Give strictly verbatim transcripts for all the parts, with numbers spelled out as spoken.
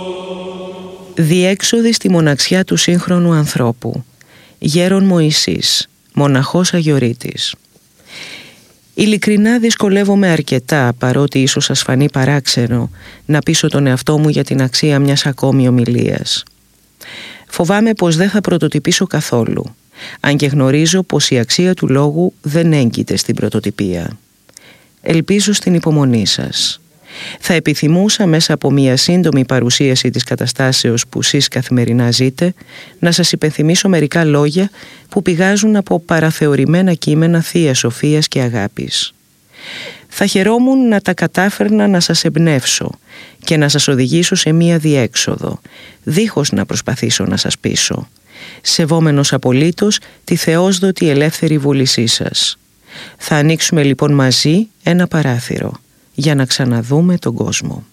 Διέξοδοι στη μοναξιά του σύγχρονου ανθρώπου. Γέρον Μωυσής, μοναχός Αγιορείτης. Ειλικρινά δυσκολεύομαι αρκετά, παρότι ίσως σας φανεί παράξενο, να πείσω τον εαυτό μου για την αξία μιας ακόμη ομιλίας. Φοβάμαι πως δεν θα πρωτοτυπήσω καθόλου, αν και γνωρίζω πως η αξία του λόγου δεν έγκυται στην πρωτοτυπία. Ελπίζω στην υπομονή σας. Θα επιθυμούσα μέσα από μια σύντομη παρουσίαση της καταστάσεως που εσείς καθημερινά ζείτε να σας υπενθυμίσω μερικά λόγια που πηγάζουν από παραθεωρημένα κείμενα Θείας Σοφίας και Αγάπης. Θα χαιρόμουν να τα κατάφερνα να σας εμπνεύσω και να σας οδηγήσω σε μια διέξοδο, δίχως να προσπαθήσω να σας πείσω, σεβόμενος απολύτως τη θεόσδοτη ελεύθερη βούλησή σας. Θα ανοίξουμε λοιπόν μαζί ένα παράθυρο για να ξαναδούμε τον κόσμο.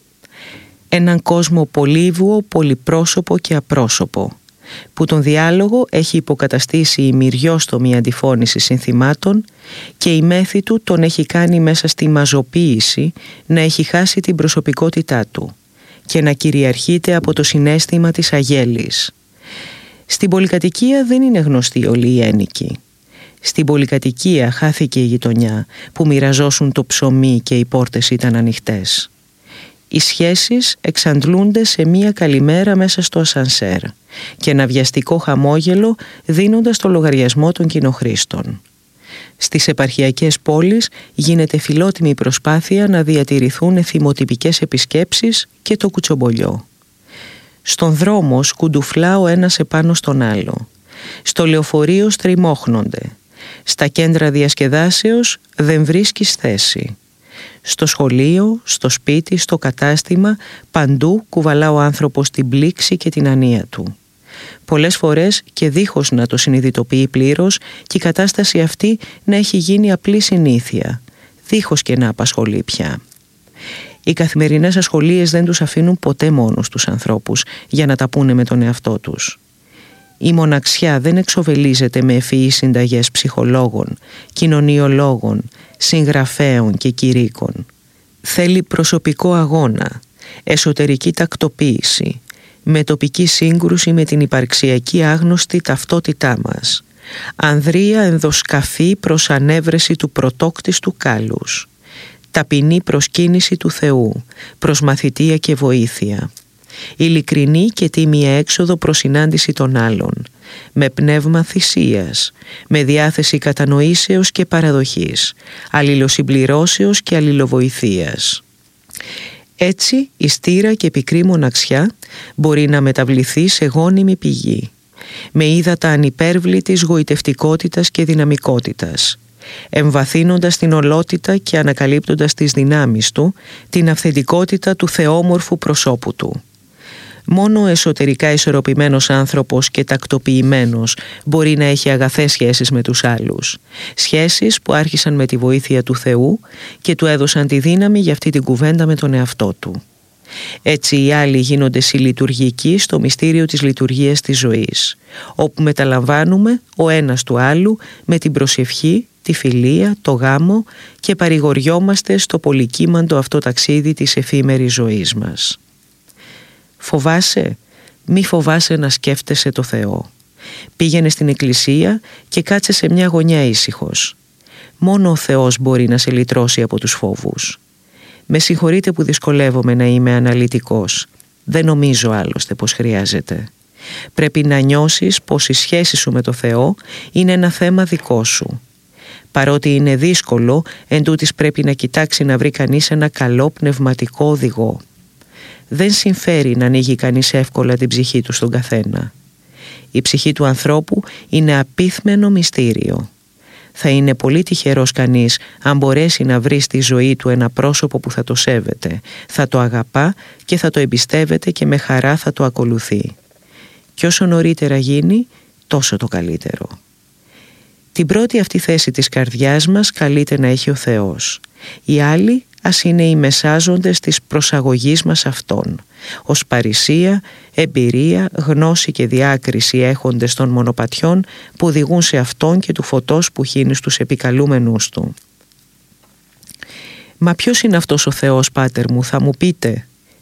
Έναν κόσμο πολύβουο, πολυπρόσωπο και απρόσωπο, που τον διάλογο έχει υποκαταστήσει η μυριόστομη αντιφώνηση συνθημάτων και η μέθη του τον έχει κάνει μέσα στη μαζοποίηση να έχει χάσει την προσωπικότητά του και να κυριαρχείται από το συναίσθημα της αγέλης. Στην πολυκατοικία δεν είναι γνωστοί όλοι οι ένοικοι. Στην πολυκατοικία χάθηκε η γειτονιά που μοιραζόσουν το ψωμί και οι πόρτες ήταν ανοιχτές. Οι σχέσεις εξαντλούνται σε μία καλημέρα μέσα στο ασανσέρ και ένα βιαστικό χαμόγελο δίνοντας το λογαριασμό των κοινοχρήστων. Στις επαρχιακές πόλεις γίνεται φιλότιμη προσπάθεια να διατηρηθούν θυμοτυπικές επισκέψεις και το κουτσομπολιό. Στον δρόμο σκουντουφλά ο ένας επάνω στον άλλο. Στο λεωφορείο στριμώχνονται. Στα κέντρα διασκεδάσεως δεν βρίσκεις θέση. Στο σχολείο, στο σπίτι, στο κατάστημα, παντού κουβαλά ο άνθρωπος την πλήξη και την ανία του. Πολλές φορές και δίχως να το συνειδητοποιεί πλήρως και η κατάσταση αυτή να έχει γίνει απλή συνήθεια, δίχως και να απασχολεί πια. Οι καθημερινές ασχολίες δεν τους αφήνουν ποτέ μόνους τους ανθρώπους για να τα πούνε με τον εαυτό τους. Η μοναξιά δεν εξοβελίζεται με ευφυείς συνταγές ψυχολόγων, κοινωνιολόγων, συγγραφέων και κηρύκων. Θέλει προσωπικό αγώνα, εσωτερική τακτοποίηση, με τοπική σύγκρουση με την υπαρξιακή άγνωστη ταυτότητά μας, ανδρεία ενδοσκαφή προς ανέβρεση του πρωτόκτιστου κάλους, ταπεινή προσκύνηση του Θεού, προς μαθητεία και βοήθεια, ειλικρινή και τίμια έξοδο προς συνάντηση των άλλων, με πνεύμα θυσίας, με διάθεση κατανοήσεως και παραδοχής, αλληλοσυμπληρώσεως και αλληλοβοηθείας. Έτσι η στήρα και πικρή μοναξιά μπορεί να μεταβληθεί σε γόνιμη πηγή, με ύδατα ανυπέρβλητης γοητευτικότητας και δυναμικότητας, εμβαθύνοντας την ολότητα και ανακαλύπτοντας τις δυνάμεις του, την αυθεντικότητα του θεόμορφου προσώπου του. Μόνο εσωτερικά ισορροπημένος άνθρωπος και τακτοποιημένος μπορεί να έχει αγαθές σχέσεις με τους άλλους. Σχέσεις που άρχισαν με τη βοήθεια του Θεού και του έδωσαν τη δύναμη για αυτή την κουβέντα με τον εαυτό του. Έτσι οι άλλοι γίνονται συλλειτουργικοί στο μυστήριο της λειτουργίας της ζωής, όπου μεταλαμβάνουμε ο ένας του άλλου με την προσευχή, τη φιλία, το γάμο και παρηγοριόμαστε στο πολυκύμαντο αυτό ταξίδι της εφήμερης ζωής μας. Φοβάσαι, μη φοβάσαι να σκέφτεσαι το Θεό. Πήγαινε στην εκκλησία και κάτσε σε μια γωνιά ήσυχος. Μόνο ο Θεός μπορεί να σε λυτρώσει από τους φόβους. Με συγχωρείτε που δυσκολεύομαι να είμαι αναλυτικός. Δεν νομίζω άλλωστε πως χρειάζεται. Πρέπει να νιώσεις πως η σχέση σου με το Θεό είναι ένα θέμα δικό σου. Παρότι είναι δύσκολο, εντούτοις πρέπει να κοιτάξει να βρει κανείς ένα καλό πνευματικό οδηγό. Δεν συμφέρει να ανοίγει κανείς εύκολα την ψυχή του στον καθένα. Η ψυχή του ανθρώπου είναι απίθμενο μυστήριο. Θα είναι πολύ τυχερός κανείς αν μπορέσει να βρει στη ζωή του ένα πρόσωπο που θα το σέβεται, θα το αγαπά και θα το εμπιστεύεται και με χαρά θα το ακολουθεί. Και όσο νωρίτερα γίνει, τόσο το καλύτερο. Την πρώτη αυτή θέση της καρδιάς μας καλείται να έχει ο Θεός. Οι άλλοι ας είναι οι μεσάζοντες της προσαγωγής μας Αυτόν, ως παρησία, εμπειρία, γνώση και διάκριση έχοντες των μονοπατιών που οδηγούν σε Αυτόν και του φωτός που χύνει στους επικαλούμενους Του. «Μα ποιος είναι αυτός ο Θεός, Πάτερ μου?» θα μου πείτε.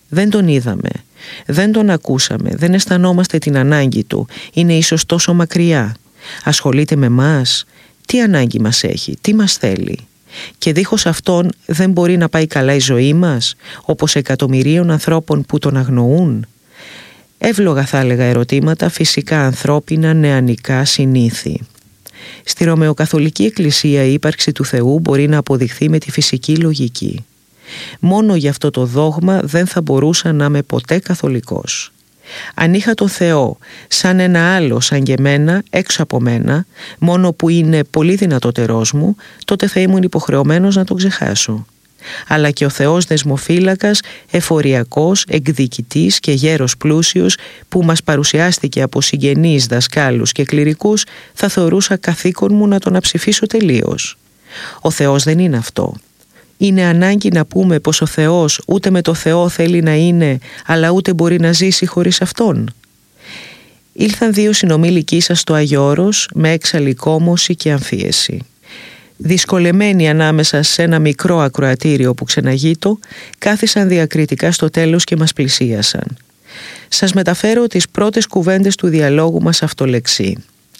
Δεν τον είδαμε, δεν τον ακούσαμε, δεν αισθανόμαστε την ανάγκη του, είναι ίσως τόσο μακριά. Ασχολείται με μας, τι ανάγκη μας έχει, τι μας θέλει. Και δίχως αυτόν δεν μπορεί να πάει καλά η ζωή μας, όπως εκατομμυρίων ανθρώπων που τον αγνοούν. Εύλογα θα έλεγα ερωτήματα, φυσικά ανθρώπινα, νεανικά, συνήθη. Στη Ρωμαιοκαθολική Εκκλησία η ύπαρξη του Θεού μπορεί να αποδειχθεί με τη φυσική λογική. Μόνο γι' αυτό το δόγμα δεν θα μπορούσα να είμαι ποτέ καθολικός. Αν είχα τον Θεό σαν ένα άλλο σαν και μένα, έξω από μένα, μόνο που είναι πολύ δυνατότερός μου, τότε θα ήμουν υποχρεωμένος να τον ξεχάσω. Αλλά και ο Θεός δεσμοφύλακας, εφοριακός, εκδικητής και γέρος πλούσιος που μας παρουσιάστηκε από συγγενείς, δασκάλους και κληρικούς, θα θεωρούσα καθήκον μου να τον αψηφίσω τελείως. Ο Θεός δεν είναι αυτό. Είναι ανάγκη να πούμε πως ο Θεός ούτε με το Θεό θέλει να είναι, αλλά ούτε μπορεί να ζήσει χωρίς Αυτόν. Ήλθαν δύο συνομήλικοί σας στο Άγιο Όρος με έξαλλη κόμωση και αμφίεση. Δυσκολεμένοι ανάμεσα σε ένα μικρό ακροατήριο που ξεναγείτο, κάθισαν διακριτικά στο τέλος και μας πλησίασαν. Σας μεταφέρω τις πρώτες κουβέντες του διαλόγου μας αυτολεξί.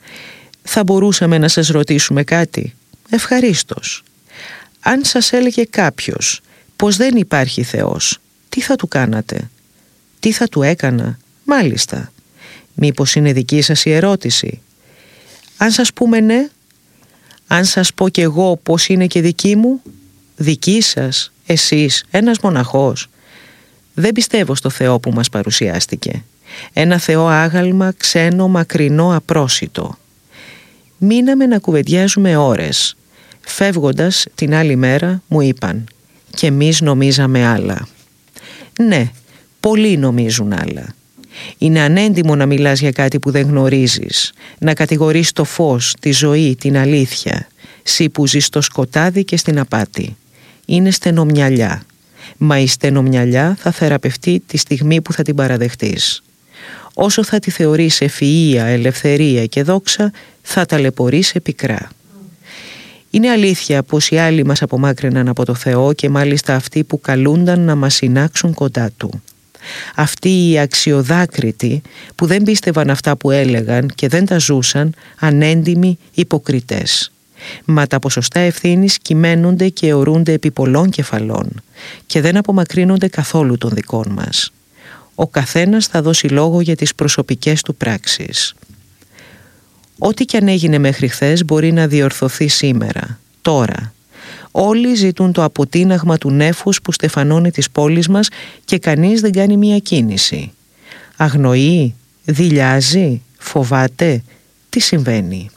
«Θα μπορούσαμε να σας ρωτήσουμε κάτι?» «Ευχαρίστως». «Αν σας έλεγε κάποιος πως δεν υπάρχει Θεός, τι θα του κάνατε?» «Τι θα του έκανα?» «Μάλιστα». «Μήπως είναι δική σας η ερώτηση?» «Αν σας πούμε ναι?» «Αν σας πω κι εγώ πως είναι και δική μου?» «Δική σας? Εσείς, ένας μοναχός?» «Δεν πιστεύω στο Θεό που μας παρουσιάστηκε. Ένα Θεό άγαλμα, ξένο, μακρινό, απρόσιτο». Μείναμε να κουβεντιάζουμε ώρες. Φεύγοντας την άλλη μέρα μου είπαν «Και εμείς νομίζαμε άλλα». Ναι, πολλοί νομίζουν άλλα. Είναι ανέντιμο να μιλάς για κάτι που δεν γνωρίζεις, να κατηγορείς το φως, τη ζωή, την αλήθεια, σύ που ζεις στο σκοτάδι και στην απάτη. Είναι στενομυαλιά, μα η στενομυαλιά θα θεραπευτεί τη στιγμή που θα την παραδεχτείς. Όσο θα τη θεωρείς ευφυΐα, ελευθερία και δόξα, θα ταλαιπωρείς πικρά. Είναι αλήθεια πως οι άλλοι μας απομάκρυναν από το Θεό και μάλιστα αυτοί που καλούνταν να μας συνάξουν κοντά Του. Αυτοί οι αξιοδάκριτοι που δεν πίστευαν αυτά που έλεγαν και δεν τα ζούσαν, ανέντιμοι υποκριτές. Μα τα ποσοστά ευθύνης κυμαίνονται και αιωρούνται επί πολλών κεφαλών και δεν απομακρύνονται καθόλου των δικών μας. Ο καθένας θα δώσει λόγο για τις προσωπικές του πράξεις. Ό,τι κι αν έγινε μέχρι χθες μπορεί να διορθωθεί σήμερα, τώρα. Όλοι ζητούν το αποτείναγμα του νέφους που στεφανώνει τις πόλεις μας και κανείς δεν κάνει μία κίνηση. Αγνοεί, δειλιάζει, φοβάται, τι συμβαίνει?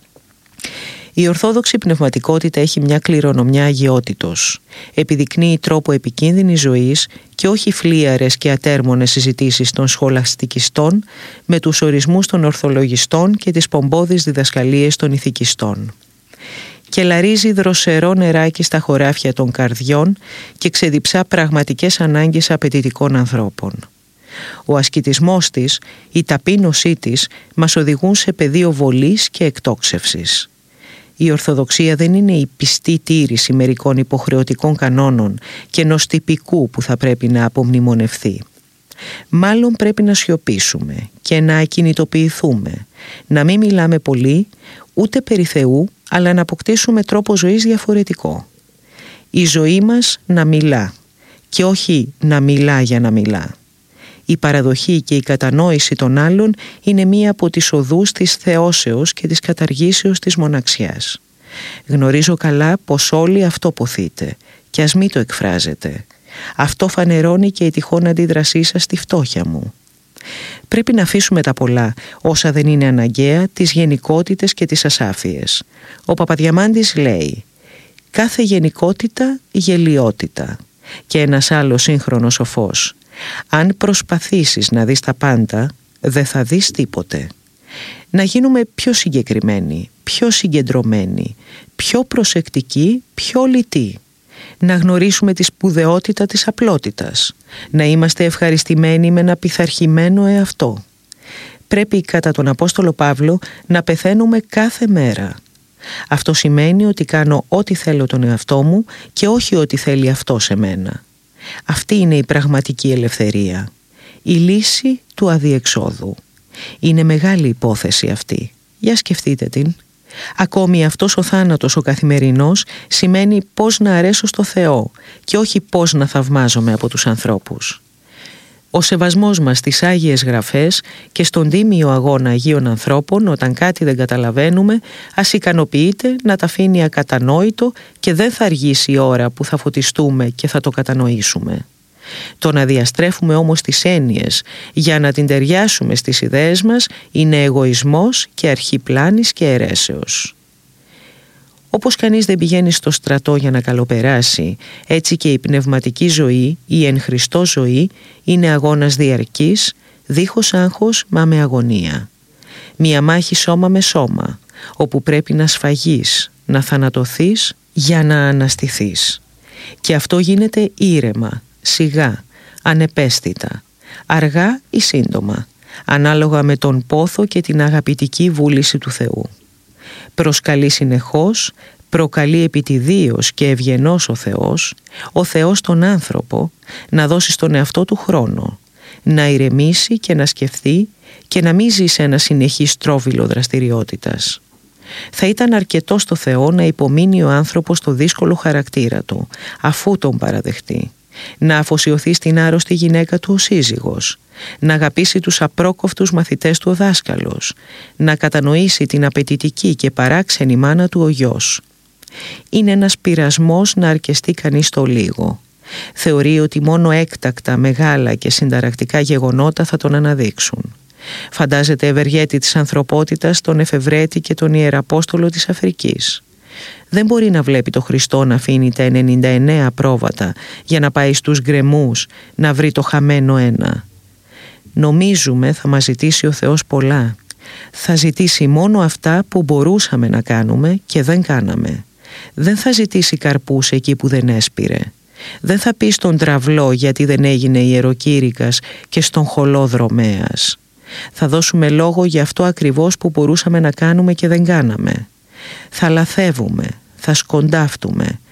Η ορθόδοξη πνευματικότητα έχει μια κληρονομιά αγιότητος. Επιδεικνύει τρόπο επικίνδυνης ζωής και όχι φλίαρες και ατέρμονες συζητήσεις των σχολαστικιστών με τους ορισμούς των ορθολογιστών και τις πομπώδεις διδασκαλίες των ηθικιστών. Κελαρίζει δροσερό νεράκι στα χωράφια των καρδιών και ξεδιψά πραγματικές ανάγκες απαιτητικών ανθρώπων. Ο ασκητισμός της, η ταπείνωσή της μας οδηγούν σε πεδίο βολής και εκτόξευσης. Η Ορθοδοξία δεν είναι η πιστή τήρηση μερικών υποχρεωτικών κανόνων και ενός τυπικού που θα πρέπει να απομνημονευθεί. Μάλλον πρέπει να σιωπήσουμε και να ακινητοποιηθούμε, να μην μιλάμε πολύ ούτε περί Θεού, αλλά να αποκτήσουμε τρόπο ζωής διαφορετικό. Η ζωή μας να μιλά και όχι να μιλά για να μιλά. Η παραδοχή και η κατανόηση των άλλων είναι μία από τις οδούς της θεώσεως και της καταργήσεως της μοναξιάς. Γνωρίζω καλά πως όλοι αυτό ποθείτε και ας μη το εκφράζετε. Αυτό φανερώνει και η τυχόν αντίδρασή σας στη φτώχεια μου. Πρέπει να αφήσουμε τα πολλά, όσα δεν είναι αναγκαία, τις γενικότητες και τις ασάφειες. Ο Παπαδιαμάντης λέει «Κάθε γενικότητα γελιότητα» και ένας άλλος σύγχρονος σοφός «Αν προσπαθήσεις να δεις τα πάντα, δεν θα δεις τίποτε». Να γίνουμε πιο συγκεκριμένοι, πιο συγκεντρωμένοι, πιο προσεκτικοί, πιο λυτοί. Να γνωρίσουμε τη σπουδαιότητα της απλότητας, να είμαστε ευχαριστημένοι με ένα πειθαρχημένο εαυτό. Πρέπει κατά τον Απόστολο Παύλο να πεθαίνουμε κάθε μέρα. Αυτό σημαίνει ότι κάνω ό,τι θέλω τον εαυτό μου και όχι ό,τι θέλει αυτός εμένα. Αυτή είναι η πραγματική ελευθερία, η λύση του αδιεξόδου. Είναι μεγάλη υπόθεση αυτή. Για σκεφτείτε την. Ακόμη αυτός ο θάνατος ο καθημερινός σημαίνει πώς να αρέσω στο Θεό και όχι πώς να θαυμάζομαι από τους ανθρώπους. Ο σεβασμός μας στις Άγιες Γραφές και στον τίμιο αγώνα Αγίων ανθρώπων, όταν κάτι δεν καταλαβαίνουμε, ας ικανοποιείται να τα αφήνει ακατανόητο και δεν θα αργήσει η ώρα που θα φωτιστούμε και θα το κατανοήσουμε. Το να διαστρέφουμε όμως τις έννοιες για να την ταιριάσουμε στις ιδέες μας είναι εγωισμός και αρχή πλάνης και αιρέσεως. Όπως κανείς δεν πηγαίνει στο στρατό για να καλοπεράσει, έτσι και η πνευματική ζωή, η εν Χριστώ ζωή, είναι αγώνας διαρκής, δίχως άγχος μα με αγωνία. Μια μάχη σώμα με σώμα, όπου πρέπει να σφαγείς, να θανατωθείς για να αναστηθείς. Και αυτό γίνεται ήρεμα, σιγά, ανεπαίσθητα, αργά ή σύντομα, ανάλογα με τον πόθο και την αγαπητική βούληση του Θεού. Προσκαλεί συνεχώς, προκαλεί επιτιδίως και ευγενός ο Θεός, ο Θεός τον άνθρωπο, να δώσει στον εαυτό του χρόνο, να ηρεμήσει και να σκεφτεί και να μην ζει σε ένα συνεχή στρόβιλο δραστηριότητας. Θα ήταν αρκετό στο Θεό να υπομείνει ο άνθρωπος το δύσκολο χαρακτήρα του, αφού τον παραδεχτεί. Να αφοσιωθεί στην άρρωστη γυναίκα του ο σύζυγος, να αγαπήσει τους απρόκοφτους μαθητές του ο δάσκαλος, να κατανοήσει την απαιτητική και παράξενη μάνα του ο γιος. Είναι ένας πειρασμός να αρκεστεί κανείς το λίγο. Θεωρεί ότι μόνο έκτακτα, μεγάλα και συνταρακτικά γεγονότα θα τον αναδείξουν. Φαντάζεται ευεργέτη της ανθρωπότητας τον εφευρέτη και τον ιεραπόστολο της Αφρικής. Δεν μπορεί να βλέπει το Χριστό να αφήνει τα ενενήντα εννέα πρόβατα για να πάει στους γκρεμούς να βρει το χαμένο ένα. Νομίζουμε θα μας ζητήσει ο Θεός πολλά. Θα ζητήσει μόνο αυτά που μπορούσαμε να κάνουμε και δεν κάναμε. Δεν θα ζητήσει καρπούς εκεί που δεν έσπηρε. Δεν θα πει στον τραυλό γιατί δεν έγινε ιεροκήρυκας και στον χολό δρομέας. Θα δώσουμε λόγο για αυτό ακριβώς που μπορούσαμε να κάνουμε και δεν κάναμε. Θα λαθεύουμε, θα σκοντάφτουμε,